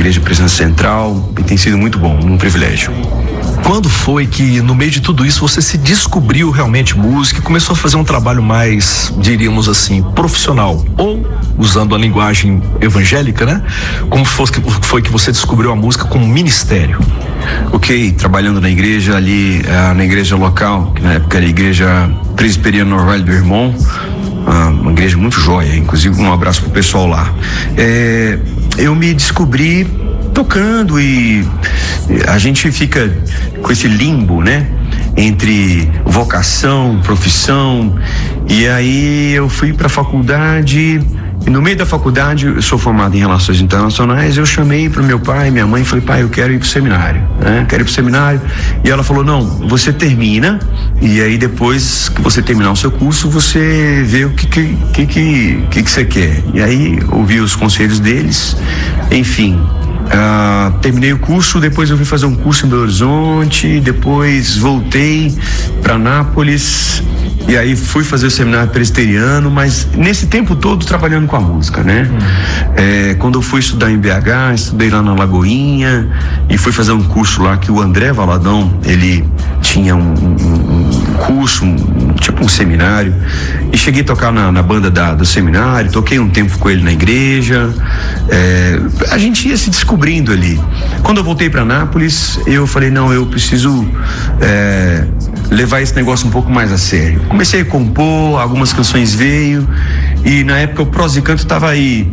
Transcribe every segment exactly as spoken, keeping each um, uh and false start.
Igreja Presença Central, e tem sido muito bom, um privilégio. Quando foi que, no meio de tudo isso, você se descobriu realmente música e começou a fazer um trabalho mais, diríamos assim, profissional? Ou, usando a linguagem evangélica, né? Como foi, foi que você descobriu a música como ministério? Ok, trabalhando na igreja ali, uh, na igreja local, que na época era a Igreja Presbiteriana Norval do Irmão, uh, uma igreja muito joia, inclusive um abraço pro pessoal lá. É, eu me descobri tocando e a gente fica com esse limbo, né? Entre vocação, profissão, e aí eu fui para a faculdade, e no meio da faculdade, eu sou formado em Relações Internacionais, eu chamei para o meu pai, minha mãe, e falei, pai, eu quero ir para o seminário, né? Quero ir para o seminário, e ela falou, não, você termina, e aí depois que você terminar o seu curso, você vê o que que, que, que, que, que você quer. E aí, ouvi os conselhos deles, enfim. Uh, terminei o curso, depois eu fui fazer um curso em Belo Horizonte, depois voltei para Anápolis e aí fui fazer o seminário presbiteriano, mas nesse tempo todo trabalhando com a música, né? Hum. É, quando eu fui estudar em B H, estudei lá na Lagoinha e fui fazer um curso lá que o André Valadão, ele tinha um, um, um curso, um, tipo um seminário, e cheguei a tocar na, na banda da, do seminário, toquei um tempo com ele na igreja, é, a gente ia se descobrindo ali. Quando eu voltei para Anápolis, eu falei, não, eu preciso é, levar esse negócio um pouco mais a sério. Comecei a compor, algumas canções veio, e na época o Prosa e Canto estava aí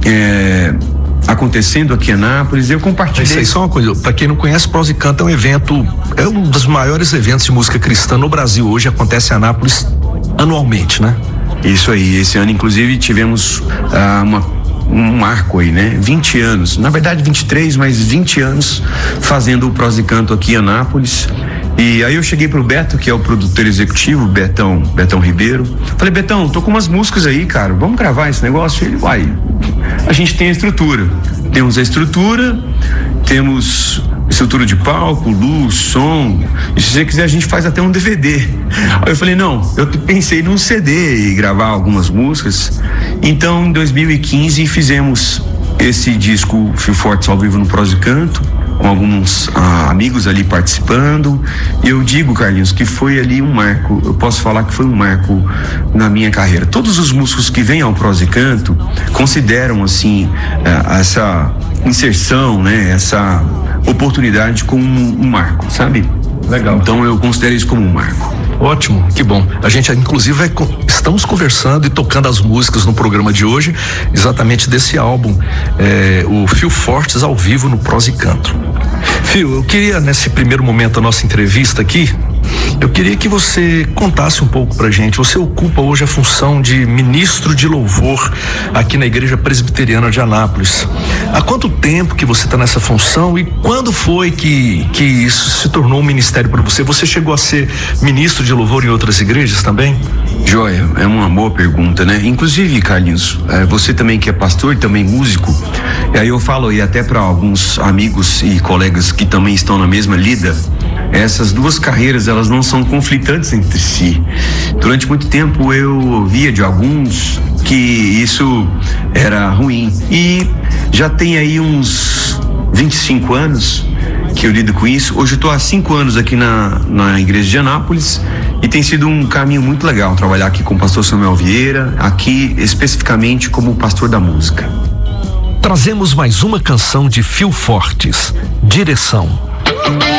é, acontecendo aqui em Anápolis, eu compartilhei. Isso aí, só uma coisa, para quem não conhece, Prosa e Canto é um evento, é um dos maiores eventos de música cristã no Brasil hoje, acontece em Anápolis anualmente, né? Isso aí, esse ano inclusive tivemos ah, uma um marco aí, né? vinte anos, na verdade vinte e três, mas vinte anos fazendo o Prosa e Canto aqui em Anápolis. E aí eu cheguei pro Beto, que é o produtor executivo, Betão, Betão Ribeiro. Falei, Betão, tô com umas músicas aí, cara, vamos gravar esse negócio? Ele, vai, a gente tem a estrutura. Temos a estrutura, temos estrutura de palco, luz, som, e se você quiser a gente faz até um D V D. Aí eu falei, não, eu pensei num C D e gravar algumas músicas. Então em dois mil e quinze fizemos esse disco Fio Fortes ao vivo no Prosa e Canto, com alguns ah, amigos ali participando, e eu digo, Carlinhos, que foi ali um marco, eu posso falar que foi um marco na minha carreira. Todos os músicos que vêm ao Prosa e Canto consideram assim ah, essa inserção, né, essa oportunidade como um, um marco, sabe? Legal. Então eu considero isso como um marco. Ótimo, que bom. A gente inclusive vai, estamos conversando e tocando as músicas no programa de hoje, exatamente desse álbum, é, o Fio Fortes ao vivo no Prosa e Canto. Fio, eu queria nesse primeiro momento da nossa entrevista aqui, eu queria que você contasse um pouco pra gente. Você ocupa hoje a função de ministro de louvor aqui na Igreja Presbiteriana de Anápolis. Há quanto tempo que você está nessa função e quando foi que, que isso se tornou um ministério para você? Você chegou a ser ministro de louvor em outras igrejas também? Joia, é uma boa pergunta, né? Inclusive, Carlinhos, é, você também que é pastor e também músico, e aí eu falo aí até para alguns amigos e colegas que também estão na mesma lida, essas duas carreiras, elas não são conflitantes entre si. Durante muito tempo eu ouvia de alguns que isso era ruim, e já tem aí uns vinte e cinco anos que eu lido com isso. Hoje eu estou há cinco anos aqui na, na igreja de Anápolis e tem sido um caminho muito legal trabalhar aqui com o pastor Samuel Vieira, aqui especificamente como pastor da música. Trazemos mais uma canção de Fio Fortes, Direção.